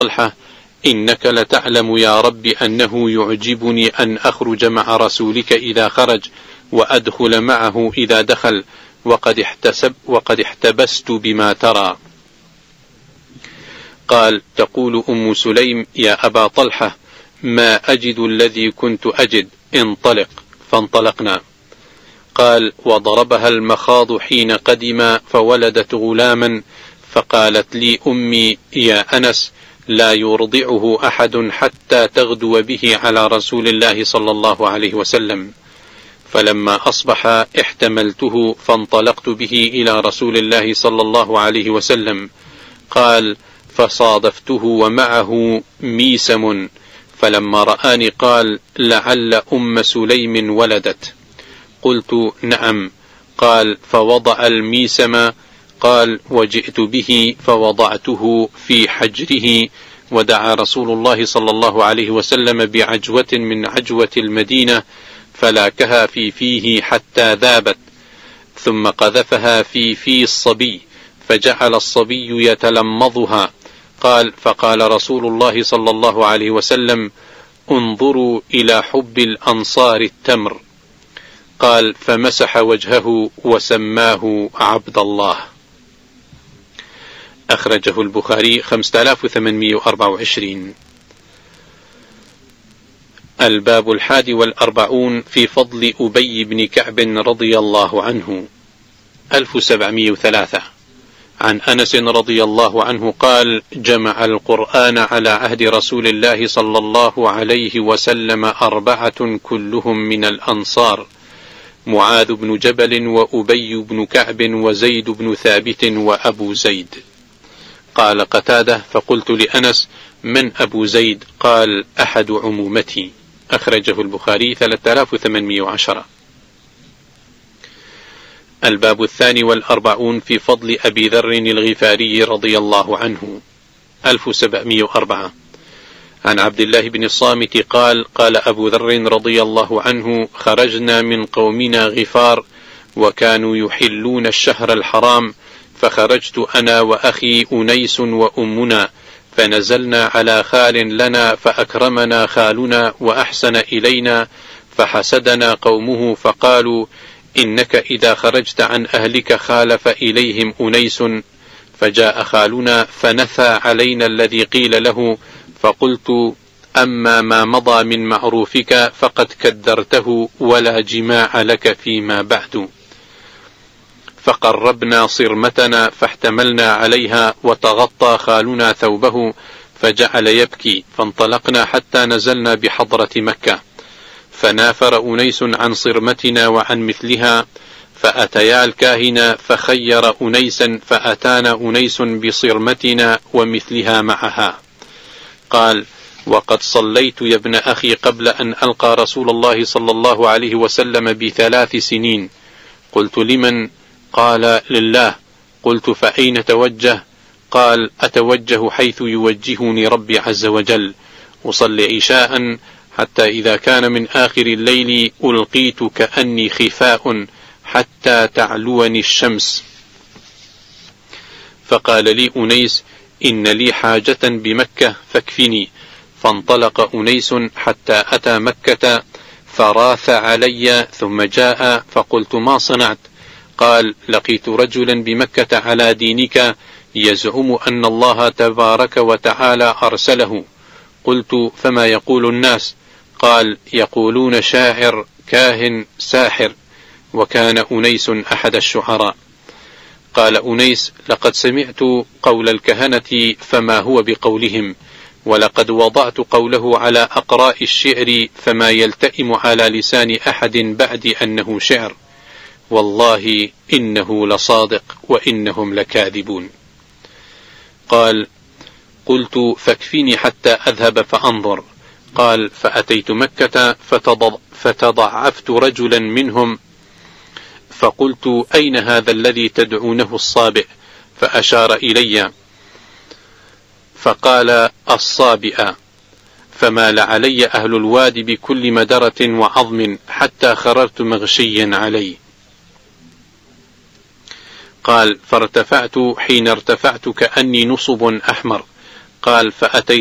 طلحة: إنك لتعلم يا رب أنه يعجبني أن أخرج مع رسولك إذا خرج وأدخل معه إذا دخل، وقد احتبست بما ترى. قال: تقول أم سليم: يا أبا طلحة، ما أجد الذي كنت أجد، انطلق. فانطلقنا. قال: وضربها المخاض حين قدم فولدت غلاما، فقالت لي أمي: يا أنس، لا يرضعه أحد حتى تغدو به على رسول الله صلى الله عليه وسلم. فلما أصبح احتملته فانطلقت به إلى رسول الله صلى الله عليه وسلم. قال: فصادفته ومعه ميسم، فلما رآني قال: لعل أم سليم ولدت. قلت: نعم. قال: فوضع الميسم. قال: وجئت به فوضعته في حجره، ودعا رسول الله صلى الله عليه وسلم بعجوة من عجوة المدينة فلاكها في فيه حتى ذابت، ثم قذفها في الصبي فجعل الصبي يتلمضها. قال: فقال رسول الله صلى الله عليه وسلم: انظروا إلى حب الأنصار التمر. قال: فمسح وجهه وسماه عبد الله. أخرجه البخاري 5824. الباب 41 في فضل أبي بن كعب رضي الله عنه. 1703. عن أنس رضي الله عنه قال: جمع القرآن على عهد رسول الله صلى الله عليه وسلم 4 كلهم من الأنصار: معاذ بن جبل، وأبي بن كعب، وزيد بن ثابت، وأبو زيد. قال قتادة: فقلت لأنس: من أبو زيد؟ قال: أحد عمومتي. أخرجه البخاري 3810. الباب 42 في فضل أبي ذر الغفاري رضي الله عنه. 1704. عن عبد الله بن الصامت قال: قال أبو ذر رضي الله عنه: خرجنا من قومنا غفار، وكانوا يحلون الشهر الحرام، فخرجت أنا وأخي أنيس وأمنا، فنزلنا على خال لنا، فأكرمنا خالنا وأحسن إلينا، فحسدنا قومه فقالوا: إنك إذا خرجت عن أهلك خالف إليهم أنيس. فجاء خالنا فنثى علينا الذي قيل له، فقلت: أما ما مضى من معروفك فقد كدرته، ولا جماع لك فيما بعد. فقربنا صرمتنا فاحتملنا عليها، وتغطى خالنا ثوبه فجعل يبكي، فانطلقنا حتى نزلنا بحضرة مكة، فنافر أنيس عن صرمتنا وعن مثلها، فأتيا الكاهن فخير أنيسا، فأتانا أنيس بصرمتنا ومثلها معها. قال: وقد صليت يا ابن أخي قبل أن ألقى رسول الله صلى الله عليه وسلم ب3 سنين. قلت: لمن؟ قال: لله. قلت: فأين توجه؟ قال: أتوجه حيث يوجهني ربي عز وجل، أصلي عشاء، حتى إذا كان من آخر الليل ألقيت كأني خفاء حتى تعلوني الشمس. فقال لي أنيس: إن لي حاجة بمكة فاكفني. فانطلق أنيس حتى أتى مكة، فراث علي، ثم جاء، فقلت: ما صنعت؟ قال: لقيت رجلا بمكة على دينك، يزعم أن الله تبارك وتعالى أرسله. قلت: فما يقول الناس؟ قال: يقولون شاعر، كاهن، ساحر. وكان أنيس أحد الشعراء. قال أنيس: لقد سمعت قول الكهنة فما هو بقولهم، ولقد وضعت قوله على أقراء الشعر، فما يلتئم على لسان أحد بعد أنه شعر، والله إنه لصادق وإنهم لكاذبون. قال: قلت: فاكفيني حتى أذهب فأنظر. قال: فأتيت مكة فتضعفت رجلا منهم، فقلت: أين هذا الذي تدعونه الصابئ؟ فأشار إلي، فقال: الصابئ. فمال علي أهل الوادي بكل مدرة وعظم، حتى خررت مغشيا علي. قال: فارتفعت، حين ارتفعت كأني نصب أحمر. قال: فأتيت